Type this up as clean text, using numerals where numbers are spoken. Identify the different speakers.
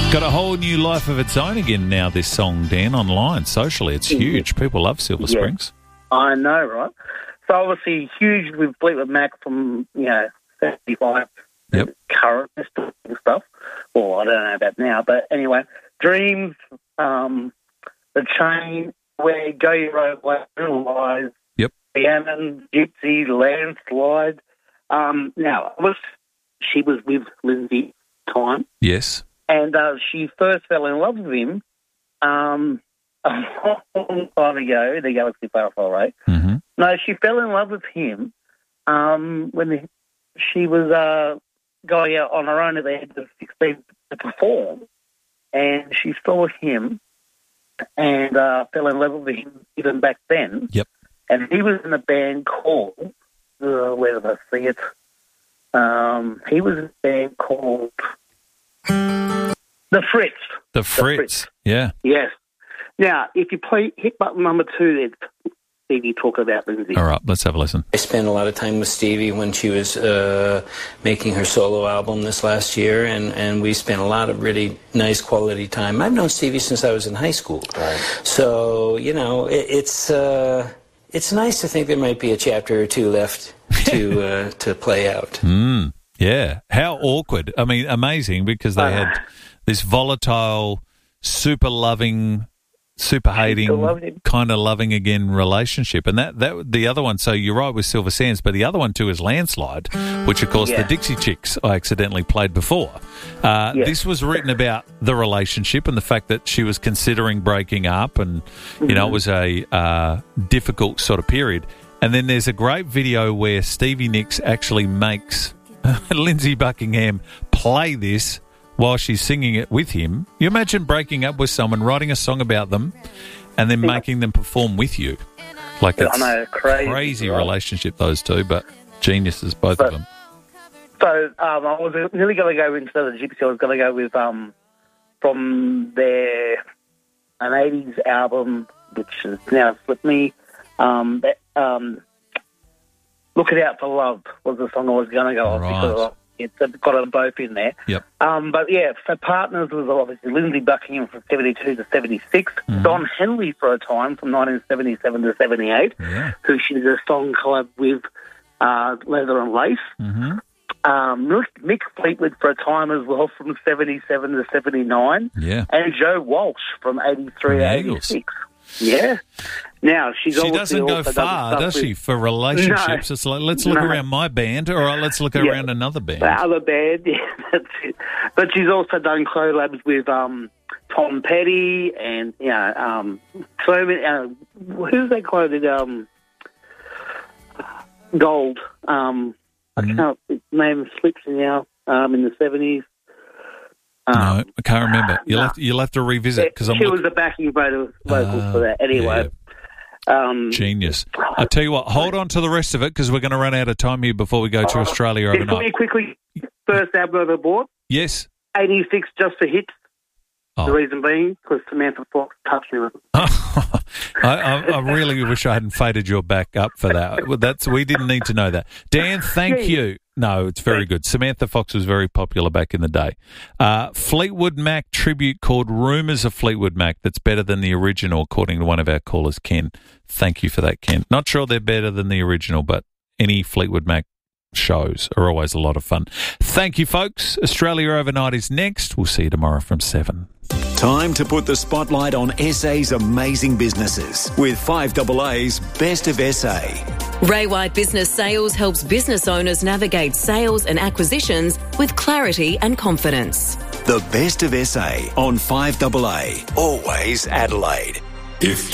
Speaker 1: Got a whole new life of its own again now, this song, Dan, online, socially. It's huge. People love Silver Springs.
Speaker 2: I know, right? So obviously huge with Fleetwood Mac from, 75 current stuff. Well, I don't know about now, but anyway, Dreams, The Chain, Where Go Your Own Way, Little Lies, Rhiannon, Gypsy, Landslide. Now, she was with Lindsay time.
Speaker 1: Yes.
Speaker 2: And she first fell in love with him a long time ago, the Galaxy Far Far Away.
Speaker 1: Mm-hmm.
Speaker 2: No, she fell in love with him when she was going out on her own at the age of 16 to perform. And she saw him and fell in love with him even back then.
Speaker 1: Yep.
Speaker 2: And he was in a band called, where did I see it? He was in a band called The Fritz.
Speaker 1: The Fritz. Yeah.
Speaker 2: Yes. Now, if you hit button number 2, then Stevie talk about Lindsay.
Speaker 1: All right, let's have a listen.
Speaker 3: I spent a lot of time with Stevie when she was making her solo album this last year, and we spent a lot of really nice quality time. I've known Stevie since I was in high school. Right. So, it's nice to think there might be a chapter or two left to play out.
Speaker 1: Yeah. How awkward. I mean, amazing, because they had this volatile, super loving, super hating, kind of loving again relationship. And that the other one, so you're right with Silver Sands, but the other one too is Landslide, which of course the Dixie Chicks I accidentally played before. This was written about the relationship and the fact that she was considering breaking up, and it was a difficult sort of period. And then there's a great video where Stevie Nicks actually makes Lindsay Buckingham play this while she's singing it with him. You imagine breaking up with someone, writing a song about them, and then making them perform with you. Like, it's a crazy relationship, those two, but geniuses, both of them.
Speaker 2: So I was nearly going to go into the Gypsy. I was going to go with from an 80s album, which has now slipped me. Look It Out for Love was the song I was going to go off because it's got them both in there.
Speaker 1: Yep.
Speaker 2: But yeah, for Partners was obviously Lindsay Buckingham from 72 to 76, Don Henley for a time from 1977 to 78, who she did a song collab with Leather and Lace. Mick Fleetwood for a time as well from 77 to 79, and Joe Walsh from 83 to 86. Yeah. Now, she
Speaker 1: doesn't go far, does she, for relationships? No. It's like, let's look around my band, or let's look around another band.
Speaker 2: The other band, that's it. But she's also done collabs with Tom Petty and, so many, who's they quoted? Gold. I can't, his name slips now, in the 70s.
Speaker 1: No, I can't remember. You'll have to revisit. Cause
Speaker 2: she was the backing vocal for that. Anyway.
Speaker 1: Yeah. Genius. I tell you what, hold on to the rest of it because we're going to run out of time here before we go to Australia overnight.
Speaker 2: Really quickly, first album I bought.
Speaker 1: Yes.
Speaker 2: 86 Just for Hits. The reason being because Samantha Fox touched me with it.
Speaker 1: I really wish I hadn't faded your back up for that. We didn't need to know that. Dan, thank you. No, it's very good. Samantha Fox was very popular back in the day. Fleetwood Mac tribute called Rumours of Fleetwood Mac that's better than the original, according to one of our callers, Ken. Thank you for that, Ken. Not sure they're better than the original, but any Fleetwood Mac shows are always a lot of fun. Thank you, folks. Australia Overnight is next. We'll see you tomorrow from 7.
Speaker 4: Time to put the spotlight on SA's amazing businesses with 5AA's Best of SA.
Speaker 5: Ray White Business Sales helps business owners navigate sales and acquisitions with clarity and confidence.
Speaker 4: The Best of SA on 5AA, always Adelaide. If